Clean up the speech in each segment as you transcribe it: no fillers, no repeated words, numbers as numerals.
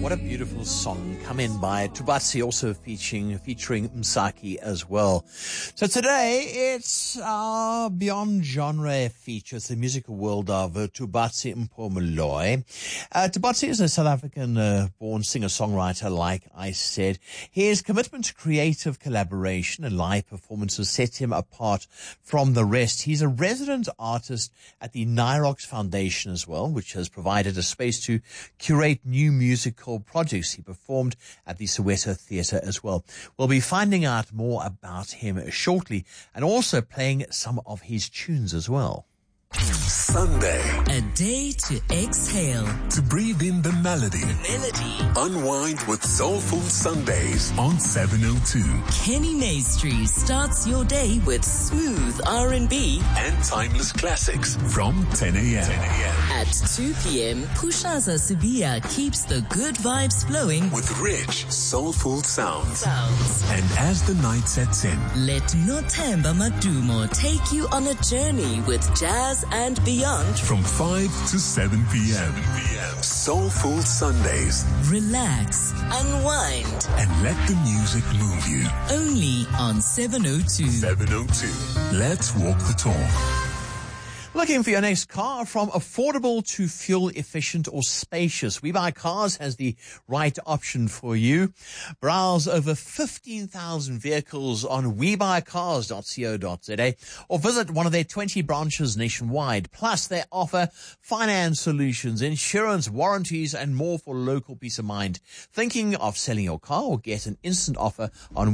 What a beautiful song. Come In by Tubatsi, also featuring Msaki as well. So today it's our Beyond Genre feature. It's the musical world of Tubatsi Mpumelelo. Tubatsi is a South African born singer-songwriter, like I said. His commitment to creative collaboration and live performances set him apart from the rest. He's a resident artist at the Nyrox Foundation as well, which has provided a space to curate new musical projects. He performed at the Soweto Theatre as well. We'll be finding out more about him shortly and also playing some of his tunes as well. Sunday. A day to exhale. To breathe in the melody. Unwind with Soulful Sundays on 702. Kenny Maestri starts your day with smooth R&B and timeless classics from 10 a.m. At 2 p.m., Pushaza Sibia keeps the good vibes flowing with rich, soulful sounds. And as the night sets in, let Nothemba Madumo take you on a journey with jazz and beyond from 5 to 7 p.m. Soulful Sundays. Relax, unwind, and let the music move you. Only on 702. 702. Let's walk the talk. Looking for your next car, from affordable to fuel efficient or spacious, We Buy Cars has the right option for you. Browse over 15,000 vehicles on webuycars.co.za or visit one of their 20 branches nationwide. Plus, they offer finance solutions, insurance, warranties, and more for local peace of mind. Thinking of selling your car? Or get an instant offer on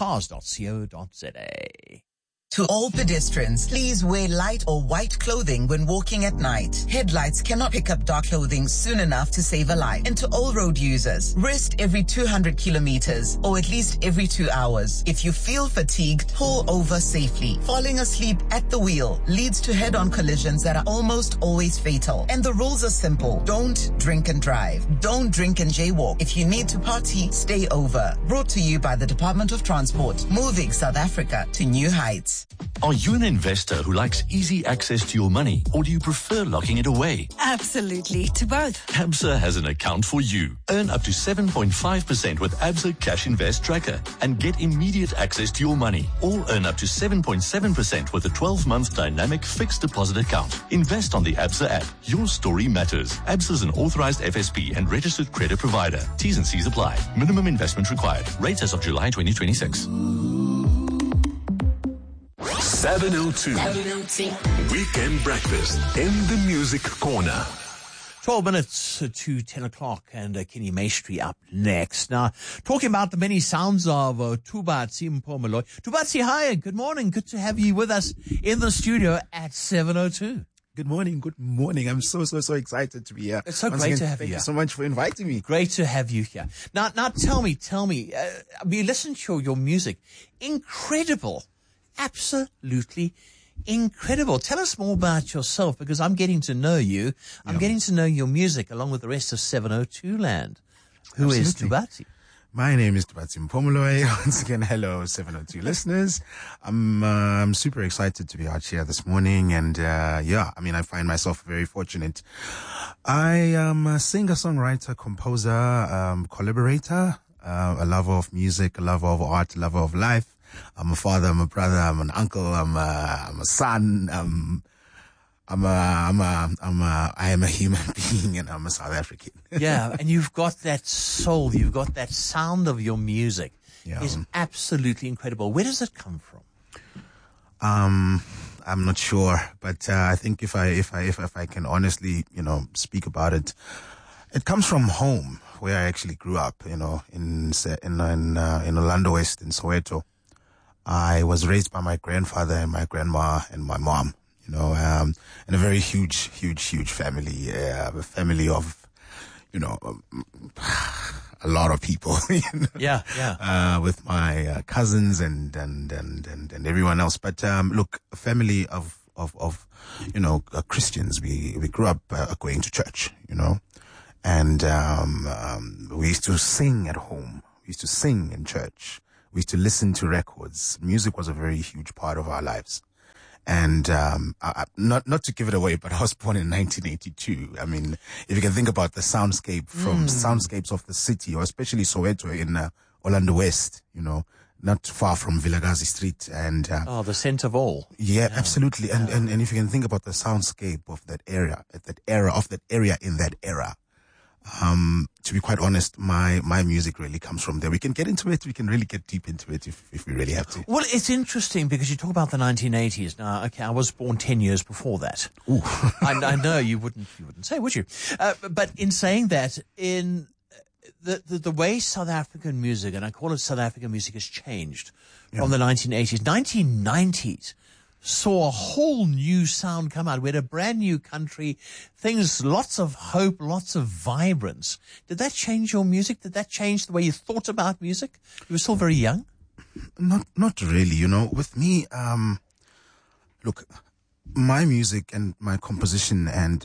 webuycars.co.za. To all pedestrians, please wear light or white clothing when walking at night. Headlights cannot pick up dark clothing soon enough to save a life. And to all road users, rest every 200 kilometers or at least every 2 hours. If you feel fatigued, pull over safely. Falling asleep at the wheel leads to head-on collisions that are almost always fatal. And the rules are simple. Don't drink and drive. Don't drink and jaywalk. If you need to party, stay over. Brought to you by the Department of Transport, moving South Africa to new heights. Are you an investor who likes easy access to your money, or do you prefer locking it away? Absolutely, to both. Absa has an account for you. Earn up to 7.5% with Absa Cash Invest Tracker and get immediate access to your money. Or earn up to 7.7% with a 12-month dynamic fixed deposit account. Invest on the Absa app. Your story matters. Absa is an authorized FSP and registered credit provider. T's and C's apply. Minimum investment required. Rates as of July 2026. 702. Weekend breakfast in the music corner. 12 minutes to 10 o'clock and Kenny Maestri up next. Now, talking about the many sounds of Tubatsi Mpumelelo. Tubatsi, hi, good morning. Good to have you with us in the studio at 702. Good morning. I'm so excited to be here. It's so great to have you here. Thank you so much for inviting me. Great to have you here. Now tell me, we listened to your music. Incredible. Absolutely incredible. Tell us more about yourself, because I'm getting to know you. I'm getting to know your music along with the rest of 702 land. Who is Tubatsi? My name is Tubatsi Mpumelelo. Once again, hello 702 listeners. I'm super excited to be out here this morning, and I find myself very fortunate. I am a singer, songwriter, composer, collaborator, a lover of music, a lover of art, a lover of life. I'm a father, I'm a brother, I'm an uncle, I'm a son, I am a human being, and I'm a South African. Yeah, and you've got that soul, you've got that sound of your music. Yeah. It's absolutely incredible. Where does it come from? I'm not sure, but I think if I can honestly, speak about it, it comes from home, where I actually grew up, in Orlando West in Soweto. I was raised by my grandfather and my grandma and my mom, in a very huge family, a family of, a lot of people, with my cousins and everyone else. But, look, a family of Christians. We grew up going to church, and, we used to sing at home. We used to sing in church. We used to listen to records. Music was a very huge part of our lives. And not to give it away, but I was born in 1982. I mean, if you can think about the soundscape from soundscapes of the city, or especially Soweto in Orlando West, not far from Vilakazi Street, and the center of all. Yeah, absolutely. And if you can think about the soundscape of that area, in that era. To be quite honest, my music really comes from there. We can get into it. We can really get deep into it if we really have to. Well, it's interesting because you talk about the 1980s. Now, okay, I was born 10 years before that. Ooh. I know you wouldn't say, would you? But in saying that, in the way South African music, and I call it South African music, has changed from the 1980s. 1990s saw a whole new sound come out. We had a brand new country, lots of hope, lots of vibrance. Did that change your music? Did that change the way you thought about music? You were still very young? Not really, With me, look, my music and my composition, and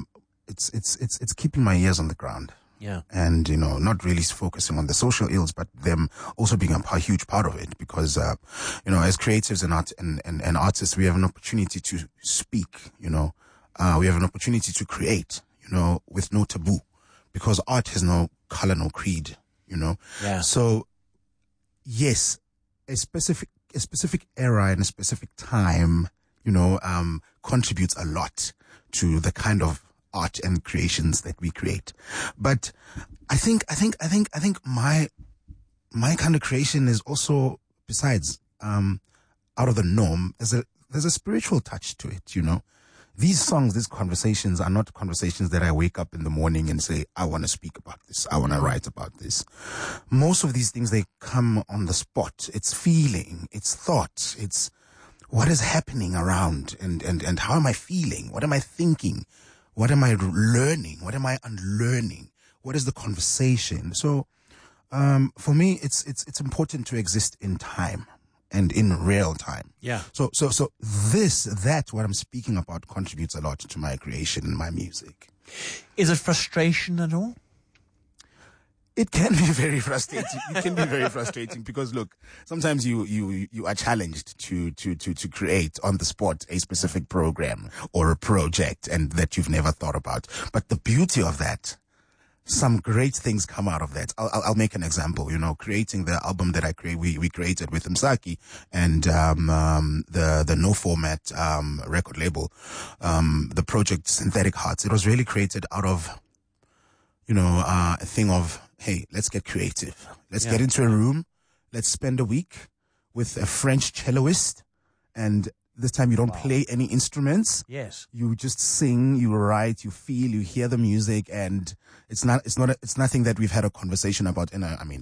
it's keeping my ears on the ground. Yeah. And, not really focusing on the social ills, but them also being a huge part of it, because, as creatives and artists, we have an opportunity to speak, we have an opportunity to create, with no taboo, because art has no color, no creed, Yeah. So, yes, a specific era and a specific time, contributes a lot to the kind of art and creations that we create. But I think my kind of creation is also, besides out of the norm, there's a spiritual touch to it, These songs, these conversations are not conversations that I wake up in the morning and say, I want to speak about this, I want to write about this. Most of these things, they come on the spot. It's feeling, it's thought, it's what is happening around, and how am I feeling? What am I thinking? What am I learning? What am I unlearning? What is the conversation? So, for me, it's important to exist in time and in real time. Yeah. So what I'm speaking about contributes a lot to my creation and my music. Is it frustration at all? It can be very frustrating. It can be very frustrating because, look, sometimes you are challenged to create on the spot a specific program or a project and that you've never thought about. But the beauty of that, some great things come out of that. I'll make an example, creating the album that we created with Msaki and, the No Format, record label, the project Synthetic Hearts. It was really created out of, a thing of, hey, let's get creative. Let's get into a room. Let's spend a week with a French celloist. And this time you don't play any instruments. Yes. You just sing, you write, you feel, you hear the music. And it's nothing that we've had a conversation about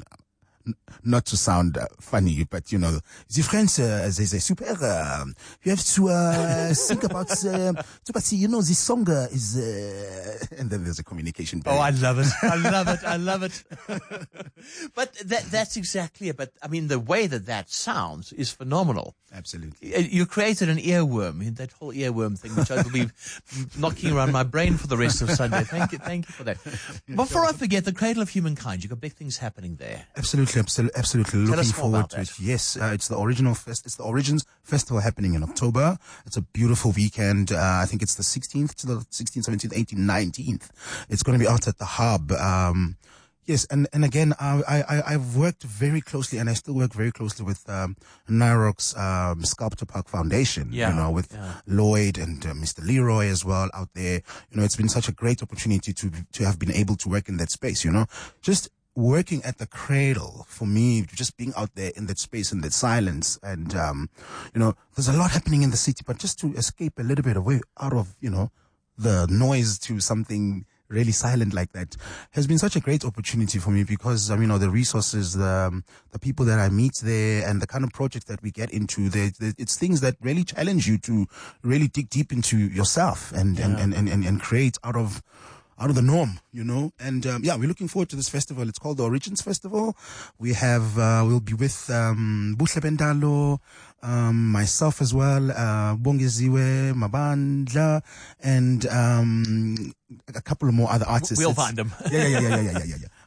not to sound funny, but the French, they super, you have to think about, this song is, and then there's a communication barrier. Oh, I love it. I love it. But that's exactly it. But the way that sounds is phenomenal. Absolutely. You created an earworm, that whole earworm thing, which I will be knocking around my brain for the rest of Sunday. Thank you for that. Before I forget, the Cradle of Humankind, you've got big things happening there. Absolutely. Looking forward to it. Yes, it's the Origins Festival happening in October. It's a beautiful weekend. I think it's the 16th to the 16th, 17th, 18th, 19th. It's going to be out at the Hub. Yes, and again, I've worked very closely, and I still work very closely with Nyrock's Sculptor Park Foundation. With Lloyd and Mr. Leroy as well out there. It's been such a great opportunity to have been able to work in that space. Just working at the cradle for me, just being out there in that space, in that silence, and there's a lot happening in the city, but just to escape a little bit away out of the noise to something really silent like that has been such a great opportunity for me because, the resources, the people that I meet there and the kind of projects that we get into, it's things that really challenge you to really dig deep into yourself and create out of the norm, and we're looking forward to this festival. It's called the Origins Festival. We have we'll be with Buhle Bendalo, myself as well, Bongeziwe, Mabandla, and a couple of more other artists. We'll find them. Yeah.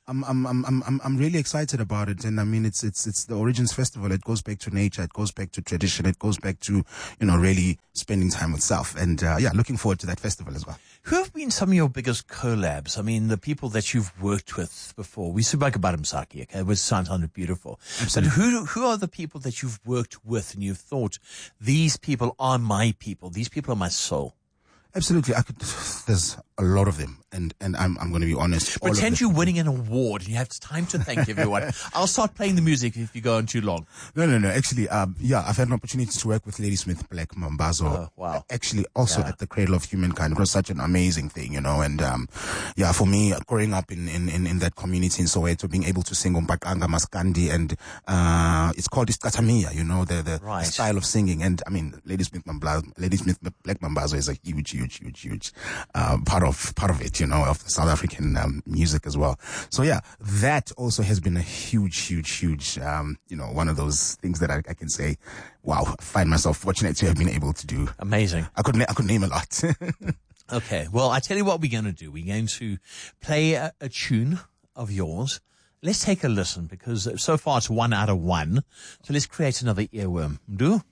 I'm really excited about it. And I mean, it's the Origins Festival. It goes back to nature. It goes back to tradition. It goes back to, really spending time with self. And, looking forward to that festival as well. Who have been some of your biggest collabs? I mean, the people that you've worked with before. We spoke about Msaki, okay? It sounded beautiful. Absolutely. But who are the people that you've worked with and you've thought, these people are my people. These people are my soul? Absolutely. There's a lot of them. And I'm going to be honest. Pretend you're winning an award and you have time to thank everyone. I'll start playing the music if you go on too long. No. Actually, I've had an opportunity to work with Ladysmith Black Mambazo. Oh, wow. Actually, also at the Cradle of Humankind. It was such an amazing thing, And, for me, growing up in that community in Soweto, being able to sing Umbaqanga Maskandi and, it's called Iskatamiya, the style of singing. And I mean, Ladysmith Black Mambazo is a huge, part of it, of the South African music as well. So that also has been a huge, one of those things that I can say, wow, I find myself fortunate to have been able to do. Amazing. I could name a lot. Okay. Well, I tell you what we're going to do. We're going to play a tune of yours. Let's take a listen because so far it's 1 out of 1. So let's create another earworm. Do?